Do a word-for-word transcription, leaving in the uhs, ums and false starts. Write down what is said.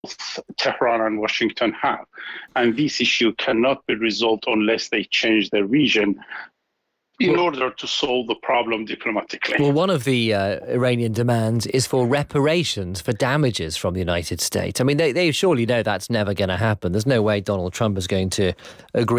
Tehran and Washington have. And this issue cannot be resolved unless they change their region in well, order to solve the problem diplomatically. Well, one of the uh, Iranian demands is for reparations for damages from the United States. I mean, they, they surely know that's never going to happen. There's no way Donald Trump is going to agree